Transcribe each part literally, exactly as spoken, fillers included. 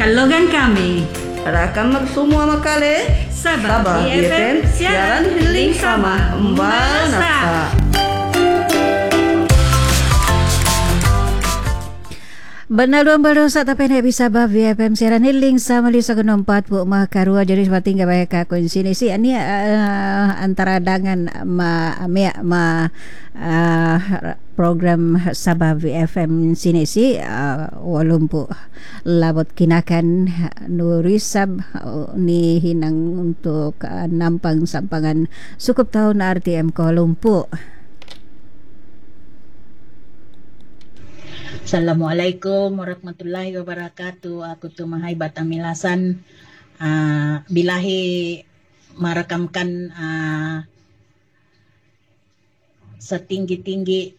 Kalogan kami Rakan magsumua makale Sabah Sabah B F M siaran healing sama Mbak Naksa. Benaluan baru saat apa yang bisa bah V F M siaran healing sama li sagono empat bu mah karua jadi seperti nggak banyak kakun sini sih ini uh, antara dangan ma ma ma uh, program Sabah V F M sini sih uh, walumpu labot kinakan nurisab uh, ni hinang untuk uh, nampang sampangan sukup tahun R T M Kuala Lumpur. Assalamualaikum warahmatullahi wabarakatuh. Aku tu Mahai Batamilasan uh, bilahi merakamkan uh, setinggi-tinggi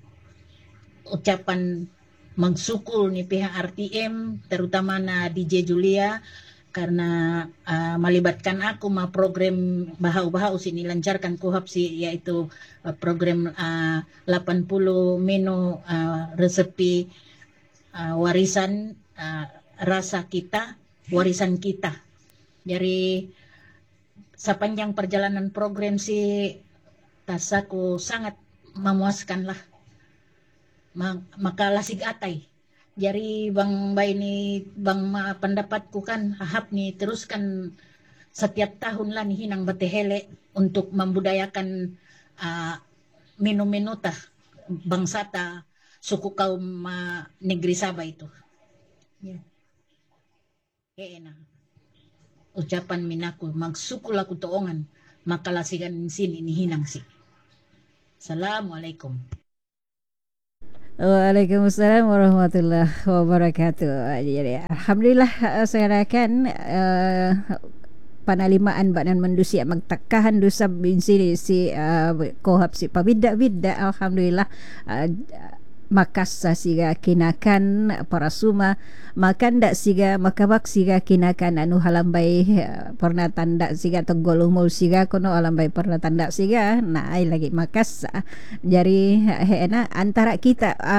ucapan magsukul ni pihak R T M, terutama na D J Julia, karena uh, melibatkan aku ma program bahau-bahau sini lancarkan kuhap si yaitu uh, program uh, delapan puluh menu uh, resepi uh, warisan uh, rasa kita, warisan kita. Jadi sepanjang perjalanan program si tasaku sangat memuaskan lah. Maka lasig atay. Jadi bang bay ni bang ma pendapatku kan hahap ni teruskan setiap tahun lah ni hinang batehele untuk membudayakan uh, menu-menu tah bangsa ta suku kaum uh, negeri Sabah itu. Ya. Kena ucapan minaku magsukul aku toongan makalasigan sini ni hinang si. Assalamualaikum. Waalaikumsalam warahmatullahi wabarakatuh. Jadi alhamdulillah saya rakan uh, panalimaan banan mendusi magtakahan dusab bin sini si uh, kohap si pabida-bida alhamdulillah uh, makas sa siga kinakan para suma makan dak siga makabak siga kinakan anu halambay uh, pernah tanda siga tegolumul siga kono halambay pernah tanda siga nah ai lagi makas uh, jari uh, hena antara kita uh,